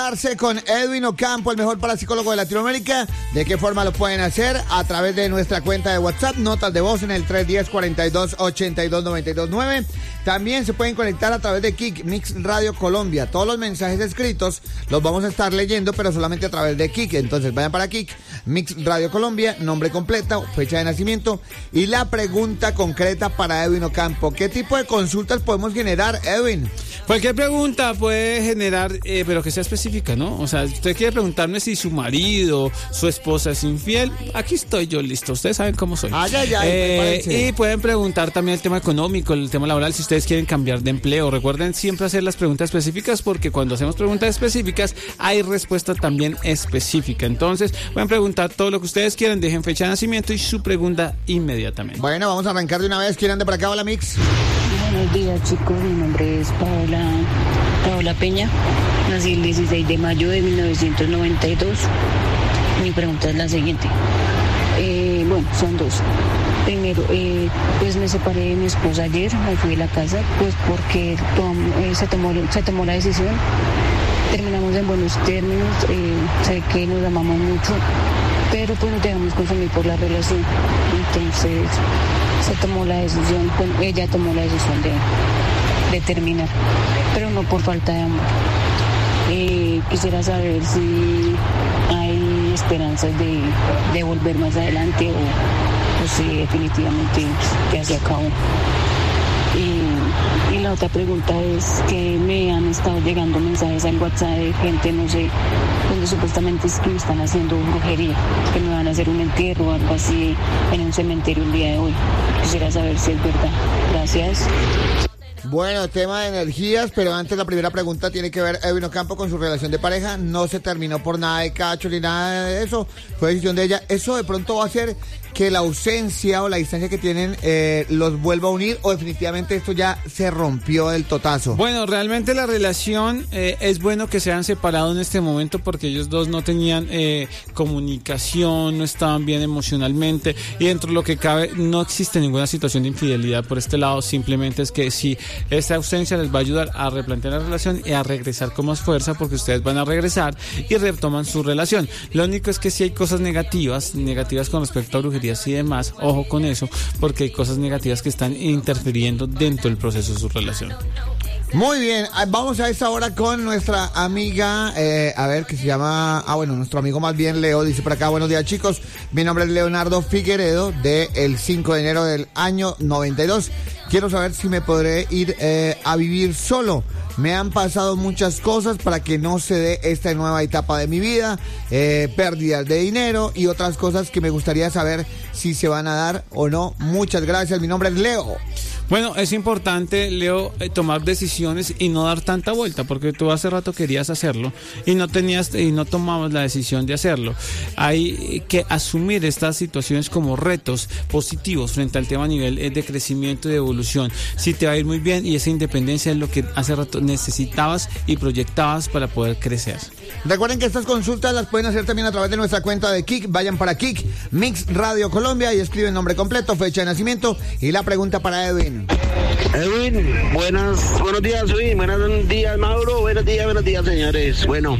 Con Edwin Ocampo, el mejor parapsicólogo de Latinoamérica. ¿De qué forma lo pueden hacer? A través de nuestra cuenta de WhatsApp, notas de voz en el 310-42-82-92-9. También se pueden conectar a través de Kik, Mix Radio Colombia. Todos los mensajes escritos los vamos a estar leyendo, pero solamente a través de Kik. Entonces vayan para Kik, Mix Radio Colombia, nombre completo, fecha de nacimiento y la pregunta concreta para Edwin Ocampo. ¿Qué tipo de consultas podemos generar, Edwin? Cualquier pregunta puede generar, pero que sea específica, ¿no? O sea, usted quiere preguntarme si su marido, su esposa es infiel, aquí estoy yo listo, ustedes saben cómo soy. Y pueden preguntar también el tema económico, el tema laboral, si ustedes quieren cambiar de empleo. Recuerden siempre hacer las preguntas específicas, porque cuando hacemos preguntas específicas hay respuesta también específica. Entonces, pueden preguntar todo lo que ustedes quieran, dejen fecha de nacimiento y su pregunta inmediatamente. Bueno, vamos a arrancar de una vez. ¿Quién anda para acá? Hola, Mix. Buenos días, chicos, mi nombre es Paola Peña, nací el 16 de mayo de 1992. Mi pregunta es la siguiente. Bueno, son dos. Primero, pues me separé de mi esposa ayer, me fui de la casa, pues porque se tomó la decisión. Terminamos en buenos términos, sé que nos amamos mucho, pero pues nos dejamos consumir por la relación. Entonces ella tomó la decisión de terminar, pero no por falta de amor. Quisiera saber si hay esperanzas de volver más adelante o si definitivamente ya se acabó. Y la otra pregunta es que me han estado llegando mensajes al WhatsApp de gente, no sé, donde supuestamente es que me están haciendo brujería, que me van a hacer un entierro o algo así en un cementerio el día de hoy. Quisiera saber si es verdad. Gracias. Bueno, tema de energías, pero antes la primera pregunta tiene que ver Edwin Ocampo con su relación de pareja. No se terminó por nada de cacho ni nada de eso, fue decisión de ella. ¿Eso de pronto va a hacer que la ausencia o la distancia que tienen los vuelva a unir, o definitivamente esto ya se rompió del totazo? Bueno, realmente la relación es bueno que se hayan separado en este momento, porque ellos dos no tenían comunicación, no estaban bien emocionalmente, y dentro de lo que cabe no existe ninguna situación de infidelidad por este lado. Simplemente es que si esta ausencia les va a ayudar a replantear la relación y a regresar con más fuerza, porque ustedes van a regresar y retoman su relación. Lo único es que si hay cosas negativas con respecto a brujería y demás, ojo con eso, porque hay cosas negativas que están interfiriendo dentro del proceso de su relación. Muy bien, vamos a esta hora con nuestra amiga, a ver, que se llama, nuestro amigo más bien, Leo, dice por acá: buenos días, chicos, mi nombre es Leonardo Figueredo, del 5 de enero del año 92, quiero saber si me podré ir a vivir solo. Me han pasado muchas cosas para que no se dé esta nueva etapa de mi vida, pérdidas de dinero y otras cosas que me gustaría saber si se van a dar o no. Muchas gracias, mi nombre es Leo. Bueno, es importante, Leo, tomar decisiones y no dar tanta vuelta, porque tú hace rato querías hacerlo y no tomabas la decisión de hacerlo. Hay que asumir estas situaciones como retos positivos frente al tema a nivel de crecimiento y de evolución. Si te va a ir muy bien, y esa independencia es lo que hace rato necesitabas y proyectabas para poder crecer. Recuerden que estas consultas las pueden hacer también a través de nuestra cuenta de Kik. Vayan para Kik, Mix Radio Colombia, y escriben nombre completo, fecha de nacimiento y la pregunta para Edwin. Edwin, buenos días, Edwin, buenos días, Mauro, buenos días, señores. Bueno,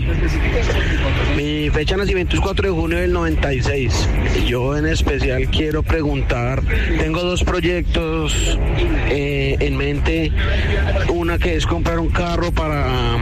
mi fecha de nacimiento es 4 de junio del 96. Yo en especial quiero preguntar, tengo dos proyectos en mente. Una que es comprar un carro para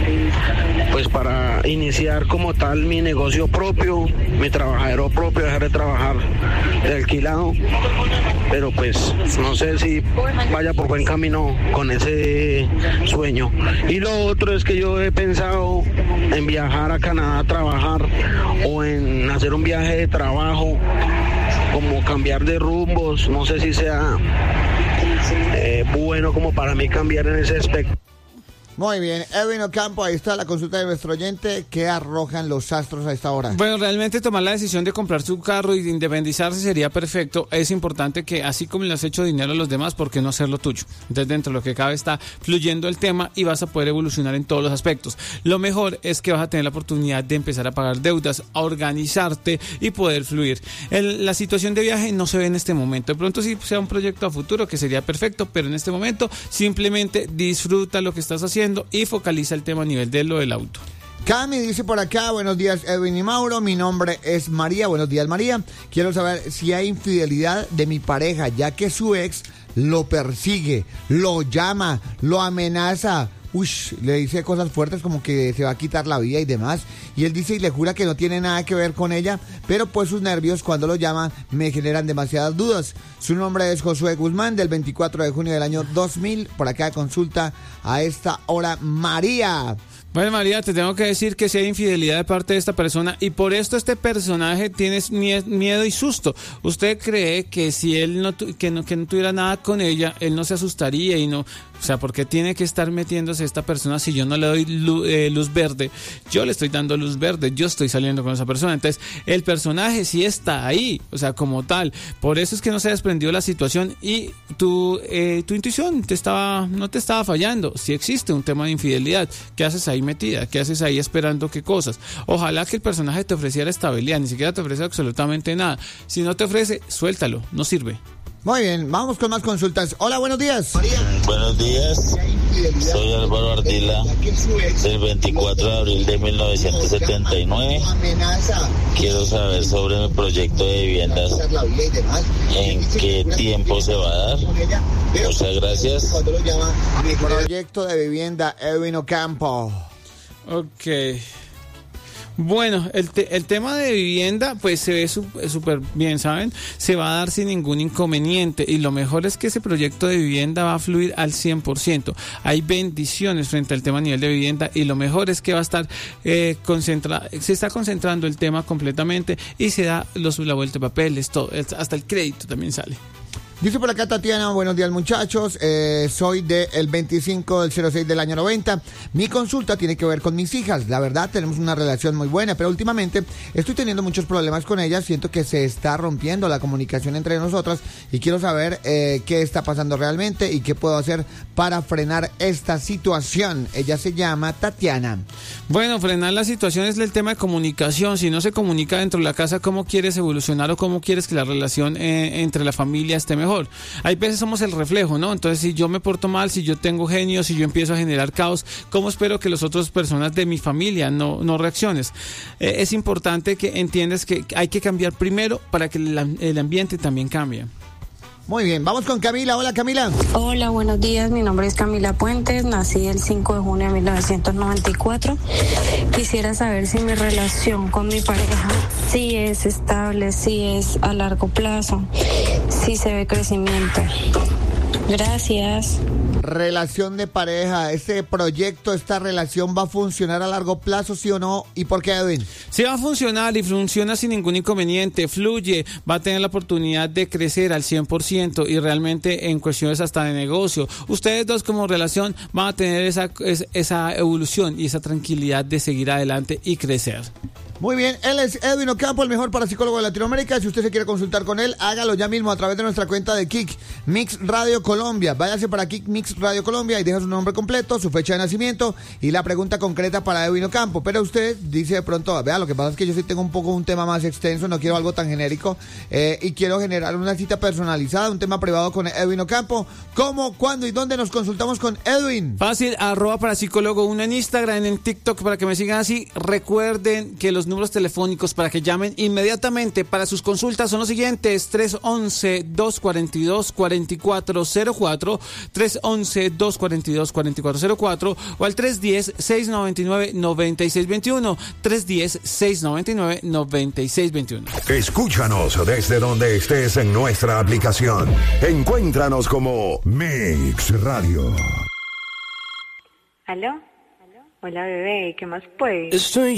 iniciar como tal mi negocio propio, mi trabajadero propio, dejar de trabajar de alquilado, pero pues no sé si vaya por buen camino con ese sueño. Y lo otro es que yo he pensado en viajar a Canadá a trabajar, o en hacer un viaje de trabajo, como cambiar de rumbos. No sé si sea bueno como para mí cambiar en ese aspecto. Muy bien, Edwin Ocampo, ahí está la consulta de nuestro oyente. ¿Qué arrojan los astros a esta hora? Bueno, realmente tomar la decisión de comprar su carro y de independizarse sería perfecto. Es importante que, así como le has hecho dinero a los demás, ¿por qué no hacerlo tuyo? Entonces, dentro de lo que cabe está fluyendo el tema y vas a poder evolucionar en todos los aspectos. Lo mejor es que vas a tener la oportunidad de empezar a pagar deudas, a organizarte y poder fluir. La situación de viaje no se ve en este momento. De pronto sí sea un proyecto a futuro que sería perfecto, pero en este momento simplemente disfruta lo que estás haciendo y focaliza el tema a nivel de lo del auto. Cami dice por acá, buenos días Edwin y Mauro, mi nombre es María, buenos días María. Quiero saber si hay infidelidad de mi pareja, ya que su ex lo persigue, lo llama, lo amenaza. Le dice cosas fuertes como que se va a quitar la vida y demás. Y él dice y le jura que no tiene nada que ver con ella, pero pues sus nervios cuando lo llaman me generan demasiadas dudas. Su nombre es Josué Guzmán, del 24 de junio del año 2000. Por acá consulta a esta hora María. Bueno, María, te tengo que decir que si hay infidelidad de parte de esta persona y por esto este personaje tiene miedo y susto. ¿Usted cree que si él no tuviera nada con ella, él no se asustaría y no... O sea, ¿por qué tiene que estar metiéndose esta persona si yo no le doy luz verde? Yo le estoy dando luz verde, yo estoy saliendo con esa persona. Entonces, el personaje sí está ahí, o sea, como tal. Por eso es que no se desprendió la situación y tu intuición no te estaba fallando. Si existe un tema de infidelidad, ¿qué haces ahí metida? ¿Qué haces ahí esperando qué cosas? Ojalá que el personaje te ofreciera estabilidad, ni siquiera te ofrece absolutamente nada. Si no te ofrece, suéltalo, no sirve. Muy bien, vamos con más consultas. Hola, buenos días. Buenos días, soy Álvaro Ardila, del 24 de abril de 1979. Quiero saber sobre mi proyecto de viviendas, en qué tiempo se va a dar. Muchas gracias. Proyecto de vivienda, Edwin Ocampo. Ok. Bueno, el tema de vivienda pues se ve súper bien, ¿saben? Se va a dar sin ningún inconveniente y lo mejor es que ese proyecto de vivienda va a fluir al 100%. Hay bendiciones frente al tema a nivel de vivienda y lo mejor es que va a estar se está concentrando el tema completamente y se da la vuelta de papeles, todo, hasta el crédito también sale. Dice por acá Tatiana, buenos días muchachos, soy del 25 del 06 del año 90. Mi consulta tiene que ver con mis hijas. La verdad tenemos una relación muy buena, pero últimamente estoy teniendo muchos problemas con ellas. Siento que se está rompiendo la comunicación entre nosotras y quiero saber qué está pasando realmente y qué puedo hacer para frenar esta situación. Ella se llama Tatiana. Bueno, frenar la situación es el tema de comunicación. Si no se comunica dentro de la casa, ¿cómo quieres evolucionar o cómo quieres que la relación entre la familia esté mejor? Hay veces somos el reflejo, ¿no? Entonces, si yo me porto mal, si yo tengo genio, si yo empiezo a generar caos, ¿cómo espero que las otras personas de mi familia no reacciones? Es importante que entiendas que hay que cambiar primero para que el ambiente también cambie. Muy bien, vamos con Camila. Hola, Camila. Hola, buenos días. Mi nombre es Camila Puentes. Nací el 5 de junio de 1994. Quisiera saber si mi relación con mi pareja sí es estable, sí es a largo plazo, sí se ve crecimiento. Gracias. Relación de pareja, ese proyecto, esta relación va a funcionar a largo plazo, ¿sí o no? ¿Y por qué, Edwin? Sí va a funcionar y funciona sin ningún inconveniente, fluye, va a tener la oportunidad de crecer al 100% y realmente en cuestiones hasta de negocio. Ustedes dos como relación van a tener esa evolución y esa tranquilidad de seguir adelante y crecer. Muy bien, él es Edwin Ocampo, el mejor parapsicólogo de Latinoamérica. Si usted se quiere consultar con él, hágalo ya mismo a través de nuestra cuenta de Kick Mix Radio Colombia. Váyase para Kick Mix Radio Colombia y deja su nombre completo, su fecha de nacimiento y la pregunta concreta para Edwin Ocampo. Pero usted dice de pronto, vea, lo que pasa es que yo sí tengo un tema más extenso, no quiero algo tan genérico y quiero generar una cita personalizada, un tema privado con Edwin Ocampo. ¿Cómo, cuándo y dónde nos consultamos con Edwin? Fácil, @parapsicólogo1 en Instagram, en TikTok para que me sigan así. Recuerden que los números telefónicos para que llamen inmediatamente para sus consultas son los siguientes: 311-242-4404, 311-242-4404 o al 310-699-9621, 310-699-9621. Escúchanos desde donde estés en nuestra aplicación. Encuéntranos como Mix Radio. ¿Aló? Hola, bebé, ¿qué más pues? Estoy